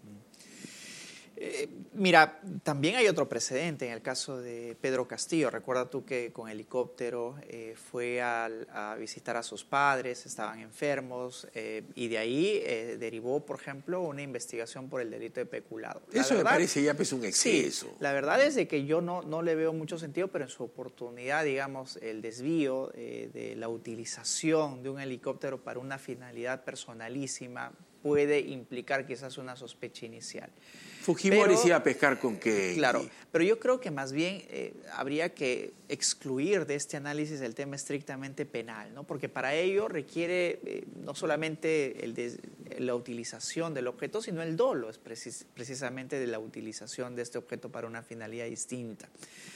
E: Eh, mira, también hay otro precedente en el caso de Pedro Castillo. Recuerda tú que con helicóptero eh, fue al, a visitar a sus padres, estaban enfermos, eh, y de ahí eh, derivó, por ejemplo, una investigación por el delito de peculado. La
D: Eso
E: verdad,
D: me parece ya pues un exceso.
E: Sí, la verdad es de que yo no, no le veo mucho sentido, pero en su oportunidad, digamos, el desvío eh, de la utilización de un helicóptero para una finalidad personalísima puede implicar quizás una sospecha inicial.
D: Fujimori se iba a pescar con qué.
E: Claro, pero yo creo que más bien eh, habría que excluir de este análisis el tema estrictamente penal, ¿no? Porque para ello requiere eh, no solamente el de, la utilización del objeto, sino el dolo, es precis, precisamente de la utilización de este objeto para una finalidad distinta.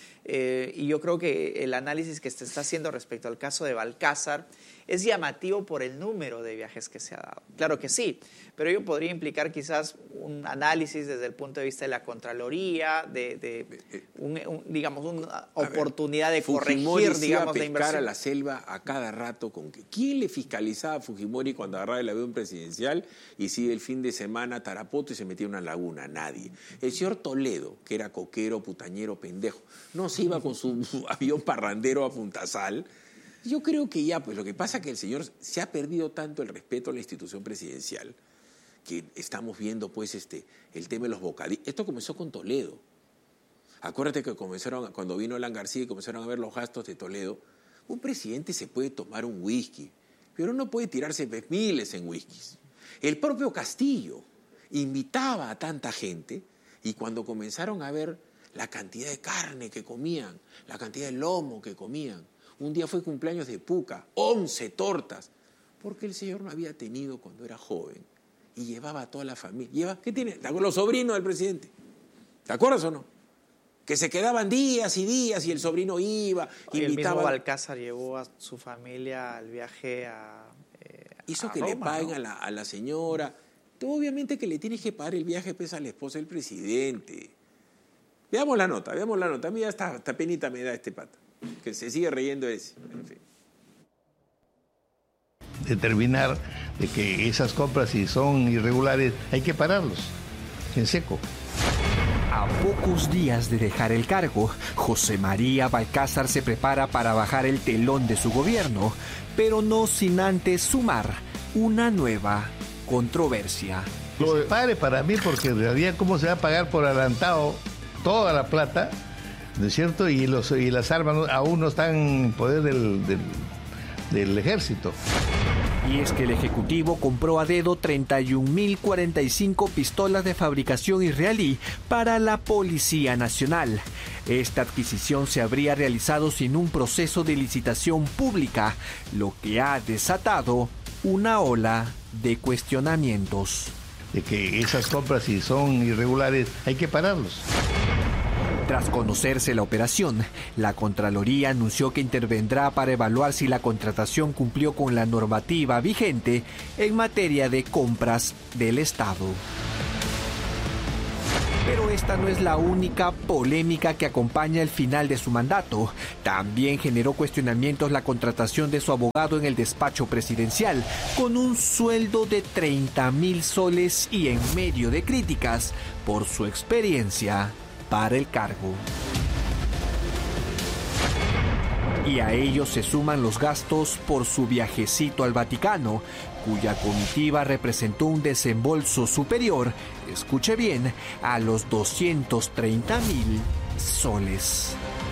E: Eh, y yo creo que el análisis que se está haciendo respecto al caso de Balcázar es llamativo por el número de viajes que se ha dado. Claro que sí, pero ello podría implicar quizás un análisis desde el punto de vista de la Contraloría, de, de un, un, digamos, una oportunidad ver, de corregir,
D: Fujimori
E: digamos,
D: iba a
E: la inversión.
D: a la selva a cada rato con que ¿quién le fiscalizaba a Fujimori cuando agarraba el avión presidencial y si el fin de semana a Tarapoto y se metía en una laguna? Nadie. El señor Toledo, que era coquero, putañero, pendejo, no se iba con su avión parrandero a Puntasal. Yo creo que ya, pues lo que pasa es que el señor se ha perdido tanto el respeto a la institución presidencial que estamos viendo pues este el tema de los bocadillos. Esto comenzó con Toledo. Acuérdate que comenzaron, cuando vino Alan García y comenzaron a ver los gastos de Toledo, un presidente se puede tomar un whisky, pero no puede tirarse miles en whiskies. El propio Castillo invitaba a tanta gente y cuando comenzaron a ver la cantidad de carne que comían, la cantidad de lomo que comían, un día fue cumpleaños de Puca, once tortas, porque el señor no había tenido cuando era joven y llevaba a toda la familia. Lleva, ¿qué tiene? Los sobrinos del presidente. ¿Te acuerdas o no? que se quedaban días y días y el sobrino iba,
E: el
D: invitaba.
E: mismo Balcázar llevó a su familia al viaje a eh,
D: Hizo
E: a
D: que
E: Roma,
D: le paguen
E: ¿no?
D: a, la, a la señora. Tú, obviamente que le tienes que pagar el viaje pues, a la esposa del presidente. Veamos la nota, veamos la nota. A mí ya está, hasta penita me da este pata, que se sigue reyendo de ese. En fin.
F: Determinar de que esas compras, si son irregulares, hay que pararlos en seco.
G: A pocos días de dejar el cargo, José María Balcázar se prepara para bajar el telón de su gobierno, pero no sin antes sumar una nueva controversia.
F: Lo de pare para mí, porque en realidad cómo se va a pagar por adelantado toda la plata, ¿no es cierto? Y, los, y las armas aún no están en poder del, del, del ejército.
G: Y es que el Ejecutivo compró a dedo treinta y un mil cuarenta y cinco pistolas de fabricación israelí para la Policía Nacional. Esta adquisición se habría realizado sin un proceso de licitación pública, lo que ha desatado una ola de cuestionamientos.
F: De que esas compras, si son irregulares, hay que pararlos.
G: Tras conocerse la operación, la Contraloría anunció que intervendrá para evaluar si la contratación cumplió con la normativa vigente en materia de compras del Estado. Pero esta no es la única polémica que acompaña el final de su mandato. También generó cuestionamientos la contratación de su abogado en el despacho presidencial, con un sueldo de treinta mil soles y en medio de críticas por su experiencia para el cargo. Y a ellos se suman los gastos por su viajecito al Vaticano, cuya comitiva representó un desembolso superior, escuche bien, a los doscientos treinta mil soles.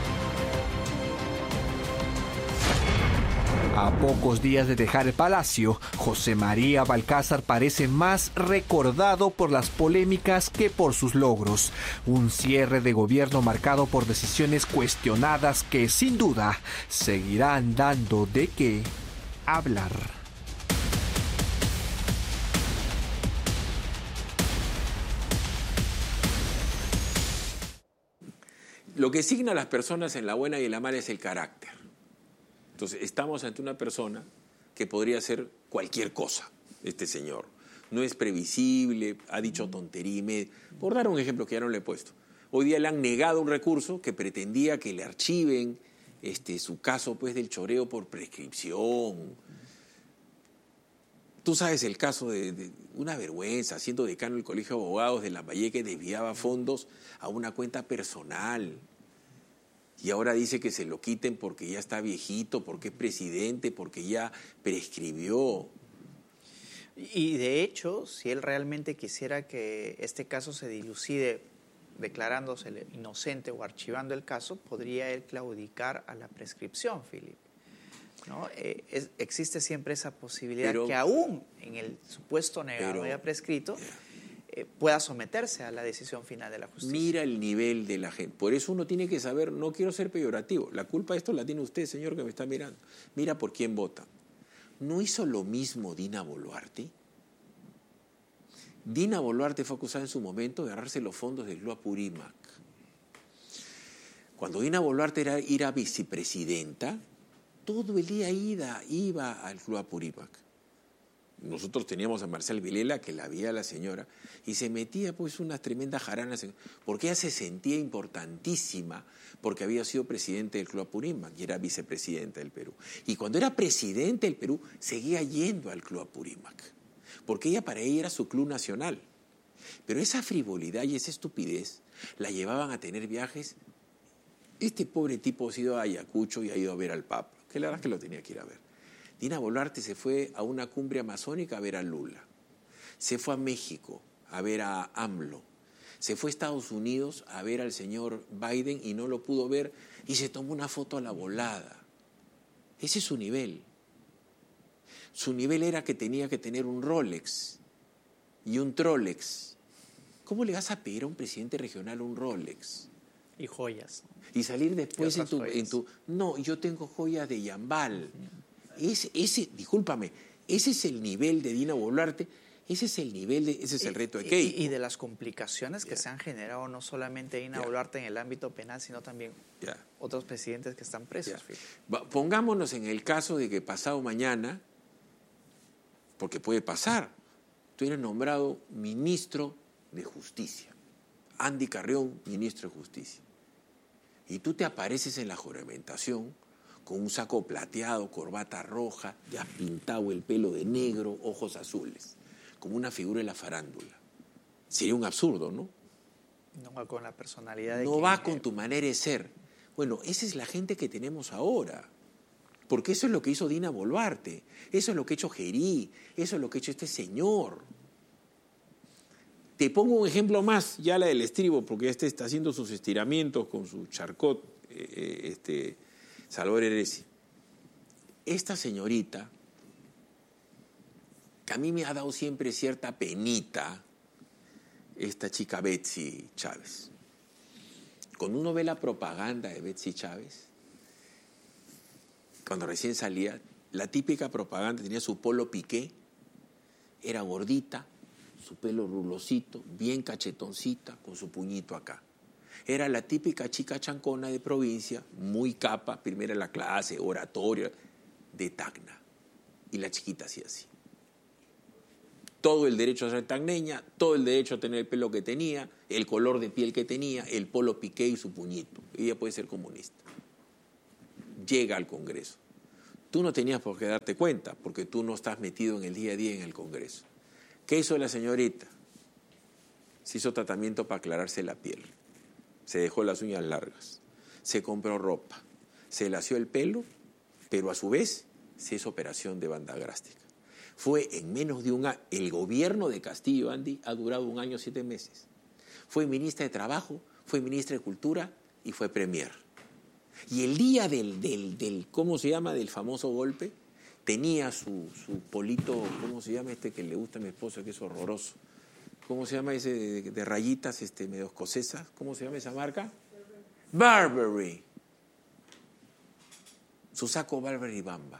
G: A pocos días de dejar el palacio, José María Balcázar parece más recordado por las polémicas que por sus logros. Un cierre de gobierno marcado por decisiones cuestionadas que, sin duda, seguirán dando de qué hablar.
D: Lo que signa a las personas en la buena y en la mala es el carácter. Entonces, estamos ante una persona que podría hacer cualquier cosa, este señor. No es previsible, ha dicho tontería y media. Por dar un ejemplo que ya no le he puesto. Hoy día le han negado un recurso que pretendía que le archiven este, su caso pues, del choreo por prescripción. Tú sabes el caso de, de una vergüenza, siendo decano del Colegio de Abogados de Lambayeque, desviaba fondos a una cuenta personal. Y ahora dice que se lo quiten porque ya está viejito, porque es presidente, porque ya prescribió.
E: Y de hecho, si él realmente quisiera que este caso se dilucide declarándose inocente o archivando el caso, podría él claudicar a la prescripción, Philip. ¿No? Eh, es, existe siempre esa posibilidad pero, que aún en el supuesto negado pero, ya prescrito, eh, pueda someterse a la decisión final de la justicia.
D: Mira el nivel de la gente. Por eso uno tiene que saber, no quiero ser peyorativo, la culpa de esto la tiene usted, señor, que me está mirando. Mira por quién vota. ¿No hizo lo mismo Dina Boluarte? Dina Boluarte fue acusada en su momento de agarrarse los fondos del Apurímac. Cuando Dina Boluarte era, era vicepresidenta, todo el día iba, iba al Club Apurímac. Nosotros teníamos a Marcel Vilela, que la veía a la señora, y se metía pues unas tremendas jaranas, porque ella se sentía importantísima, porque había sido presidente del Club Apurímac y era vicepresidenta del Perú. Y cuando era presidente del Perú, seguía yendo al Club Apurímac, porque ella para ella era su club nacional. Pero esa frivolidad y esa estupidez la llevaban a tener viajes. Este pobre tipo ha ido a Ayacucho y ha ido a ver al Papa, que la verdad es que lo tenía que ir a ver. Dina Boluarte se fue a una cumbre amazónica a ver a Lula. Se fue a México a ver a AMLO. Se fue a Estados Unidos a ver al señor Biden y no lo pudo ver y se tomó una foto a la volada. Ese es su nivel. Su nivel era que tenía que tener un Rolex y un Trolex. ¿Cómo le vas a pedir a un presidente regional un Rolex?
E: Y joyas.
D: Y salir después en tu, en tu... No, yo tengo joyas de Yambal. Ese, ese, discúlpame, ese es el nivel de Dina Boluarte Ese es el nivel, de, ese es el reto de
E: y,
D: Keiko.
E: y de las complicaciones que
D: yeah.
E: se han generado no solamente Dina
D: yeah.
E: Boluarte en el ámbito penal, sino también yeah. otros presidentes que están presos.
D: Yeah. Pongámonos en el caso de que pasado mañana, porque puede pasar, tú eres nombrado ministro de Justicia. Andy Carrión, ministro de Justicia. Y tú te apareces en la juramentación con un saco plateado, corbata roja, ya has pintado el pelo de negro, ojos azules, como una figura de la farándula. Sería un absurdo, ¿no?
E: No va con la personalidad de
D: No
E: quien
D: va
E: es.
D: con tu manera de ser. Bueno, esa es la gente que tenemos ahora. Porque eso es lo que hizo Dina Boluarte, eso es lo que ha hecho Gerí, eso es lo que ha hecho este señor. Te pongo un ejemplo más, ya la del estribo, porque este está haciendo sus estiramientos con su charcot, eh, este, Salvador Heresi. Esta señorita, que a mí me ha dado siempre cierta penita, esta chica Betsy Chávez. Cuando uno ve la propaganda de Betsy Chávez, cuando recién salía, la típica propaganda tenía su polo piqué, era gordita, su pelo rulosito, bien cachetoncita, con su puñito acá. Era la típica chica chancona de provincia, muy capa, primera en la clase, oratoria, de Tacna. Y la chiquita hacía así. Todo el derecho a ser tacneña, todo el derecho a tener el pelo que tenía, el color de piel que tenía, el polo piqué y su puñito. Ella puede ser comunista. Llega al Congreso. Tú no tenías por qué darte cuenta, porque tú no estás metido en el día a día en el Congreso. ¿Qué hizo la señorita? Se hizo tratamiento para aclararse la piel. Se dejó las uñas largas. Se compró ropa. Se lació el pelo, pero a su vez se hizo operación de banda gástrica. Fue en menos de un año. El gobierno de Castillo, Andy, ha durado un año, siete meses. Fue ministra de Trabajo, fue ministra de Cultura y fue premier. Y el día del, del, del ¿cómo se llama?, del famoso golpe, tenía su, su polito, ¿cómo se llama este que le gusta a mi esposo, que es horroroso? ¿Cómo se llama ese de, de rayitas, este, medio escocesas? ¿Cómo se llama esa marca? Burberry. Su saco Burberry Bamba.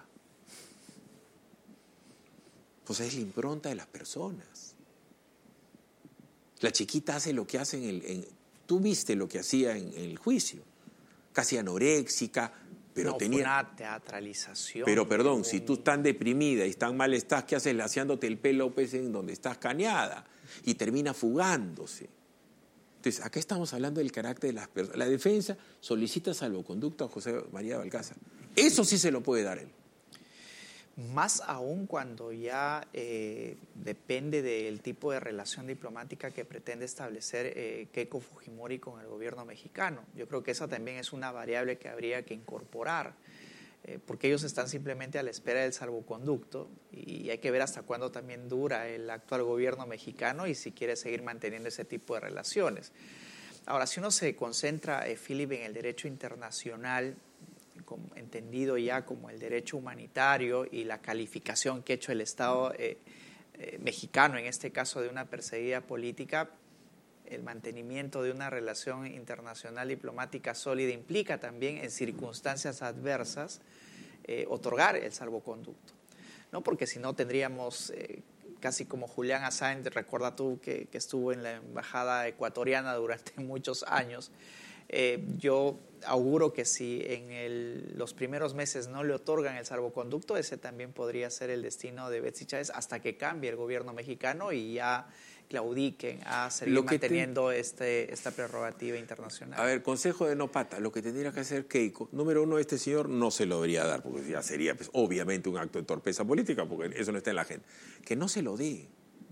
D: Pues es la impronta de las personas. La chiquita hace lo que hace en el... En, tú viste lo que hacía en, en el juicio. Casi anoréxica, pero
E: no,
D: tenía...
E: una teatralización.
D: Pero perdón, un... si tú tan deprimida y tan mal estás, ¿qué haces laseándote el pelo pues, en donde estás caneada? Y termina fugándose. Entonces, acá estamos hablando del carácter de las personas. La defensa solicita salvoconducto a José María Balcázar. Eso sí se lo puede dar él.
E: Más aún cuando ya eh, depende del tipo de relación diplomática que pretende establecer eh, Keiko Fujimori con el gobierno mexicano. Yo creo que esa también es una variable que habría que incorporar, eh, porque ellos están simplemente a la espera del salvoconducto y hay que ver hasta cuándo también dura el actual gobierno mexicano y si quiere seguir manteniendo ese tipo de relaciones. Ahora, si uno se concentra, eh, Philip, en el derecho internacional, como, entendido ya como el derecho humanitario y la calificación que ha hecho el Estado eh, eh, mexicano, en este caso de una perseguida política, el mantenimiento de una relación internacional diplomática sólida implica también en circunstancias adversas eh, otorgar el salvoconducto, ¿no? Porque si no tendríamos, eh, casi como Julian Assange, recuerda tú que, que estuvo en la embajada ecuatoriana durante muchos años. Eh, yo auguro que si en el, los primeros meses no le otorgan el salvoconducto, ese también podría ser el destino de Betsy Chávez hasta que cambie el gobierno mexicano y ya claudiquen a seguir manteniendo te... este, esta prerrogativa internacional.
D: A ver, consejo de no pata, lo que tendría que hacer Keiko, número uno, este señor no se lo debería dar, porque ya sería pues, obviamente un acto de torpeza política, porque eso no está en la agenda. Que no se lo dé.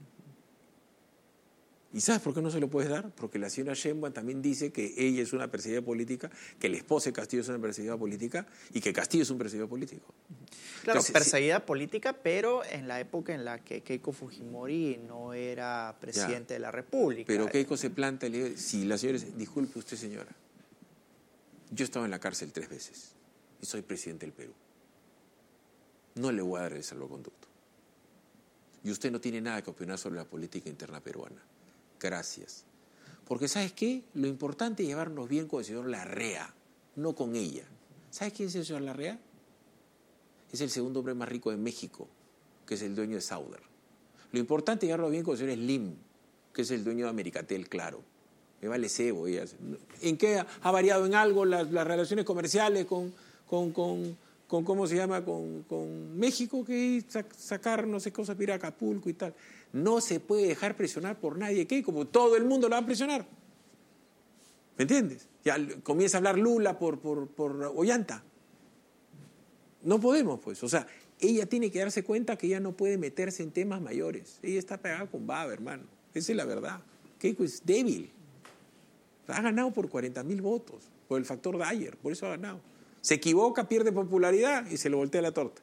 D: ¿Y sabes por qué no se lo puedes dar? Porque la señora Sheinbaum también dice que ella es una perseguida política, que el esposo de Castillo es una perseguida política y que Castillo es un perseguido político.
E: Claro,
D: Entonces,
E: perseguida si... política, pero en la época en la que Keiko Fujimori no era presidente ya. de la República.
D: Pero Keiko se planta y le dice, si la señora dice, disculpe usted señora, yo estaba en la cárcel tres veces y soy presidente del Perú. No le voy a dar el salvoconducto. Y usted no tiene nada que opinar sobre la política interna peruana. Gracias. Porque, ¿sabes qué? Lo importante es llevarnos bien con el señor Larrea, no con ella. ¿Sabes quién es el señor Larrea? Es el segundo hombre más rico de México, que es el dueño de Sauder. Lo importante es llevarlo bien con el señor Slim, que es el dueño de Americatel, claro. Me vale cebo. Ellas. ¿En qué ha variado en algo las, las relaciones comerciales con, con, con, con, ¿cómo se llama? Con, con México, que sacar no sé cosas para ir a Acapulco y tal. No se puede dejar presionar por nadie, que como todo el mundo lo va a presionar. ¿Me entiendes? Ya comienza a hablar Lula por, por, por Ollanta. No podemos, pues. O sea, ella tiene que darse cuenta que ella no puede meterse en temas mayores. Ella está pegada con baba, hermano. Esa es la verdad. Keiko es débil. Ha ganado por cuarenta mil votos, por el factor Dyer, por eso ha ganado. Se equivoca, pierde popularidad y se le voltea la torta.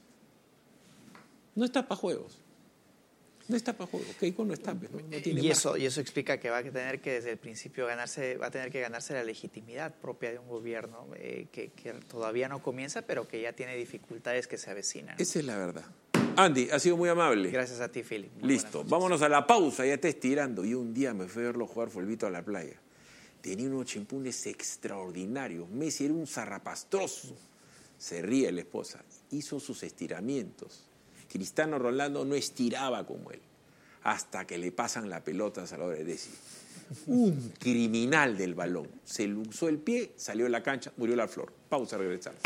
D: No está para juegos. No está para juegos. Keiko no está. No, no tiene
E: y, eso, y eso explica que va a tener que desde el principio ganarse, va a tener que ganarse la legitimidad propia de un gobierno eh, que, que todavía no comienza, pero que ya tiene dificultades que se avecinan.
D: Esa es la verdad. Andy, ha sido muy amable.
E: Gracias a ti, Philip. Muy
D: Listo, vámonos a la pausa, ya está estirando. Y un día me fui a verlo jugar Fulvito a la playa. Tenía unos chimpunes extraordinarios. Messi era un zarrapastroso. Se ríe la esposa. Hizo sus estiramientos. Cristiano Ronaldo no estiraba como él. Hasta que le pasan la pelota a Salvador Edesi. Un criminal del balón. Se luxó el pie, salió de la cancha, murió la flor. Pausa, regresamos.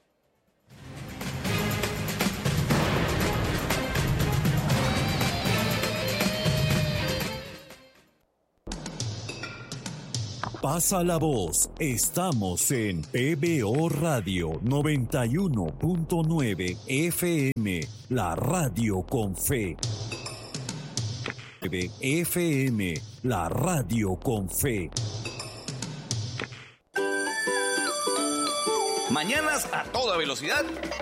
H: Pasa la voz, estamos en P B O Radio noventa y uno punto nueve F M, la radio con fe. F M, la radio con fe.
A: Mañanas a toda velocidad